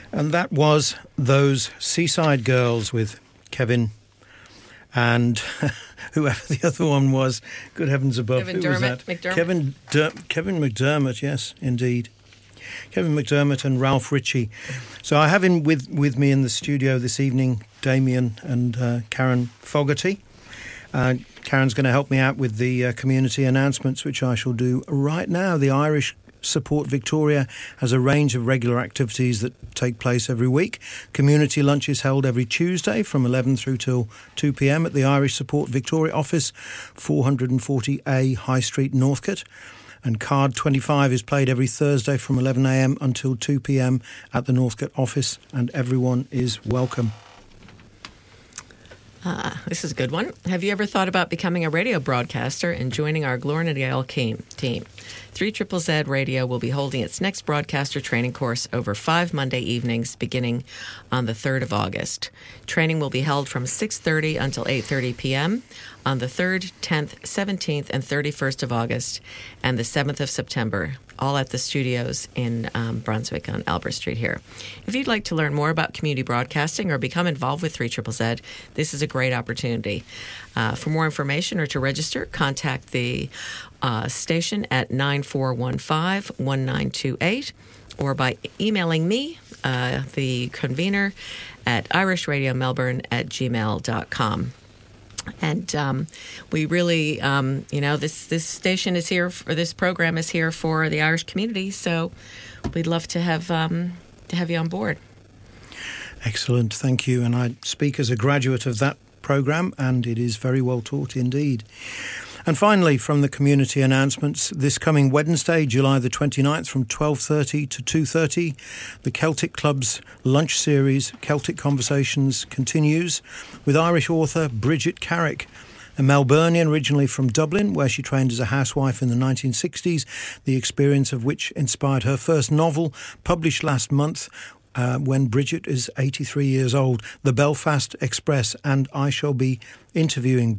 And that was Those Seaside Girls with Kevin and whoever the other one was. Good heavens above. Kevin Who was that? McDermott. Kevin McDermott, yes, indeed. Kevin McDermott and Ralph Ritchie. So I have in with me in the studio this evening Damien and Karen Fogarty. Karen's going to help me out with the community announcements, which I shall do right now. The Irish Support Victoria has a range of regular activities that take place every week. Community lunch is held every Tuesday from 11 through till 2 p.m. at the Irish Support Victoria office, 440A High Street, Northcote. And Card 25 is played every Thursday from 11 a.m. until 2 p.m. at the Northcote office, and everyone is welcome. This is a good one. Have you ever thought about becoming a radio broadcaster and joining our Glorna Gael team? 3ZZZ Radio will be holding its next broadcaster training course over 5 Monday evenings beginning on the 3rd of August. Training will be held from 6:30 until 8:30 p.m. on the 3rd, 10th, 17th, and 31st of August and the 7th of September, all at the studios in Brunswick on Albert Street here. If you'd like to learn more about community broadcasting or become involved with 3ZZZ, this is a great opportunity. For more information or to register, contact the station at 9415-1928 or by emailing me, the convener, at irishradiomelbourne@gmail.com. And we really, this station is here, or this program is here for the Irish community, so we'd love to have you on board. Excellent, thank you. And I speak as a graduate of that program, and it is very well taught indeed. And finally, from the community announcements, this coming Wednesday, July the 29th, from 12:30 to 2:30, the Celtic Club's lunch series, Celtic Conversations, continues with Irish author Bridget Carrick, a Melburnian originally from Dublin, where she trained as a housewife in the 1960s, the experience of which inspired her first novel, published last month, when Bridget is 83 years old, The Belfast Express, and I shall be interviewing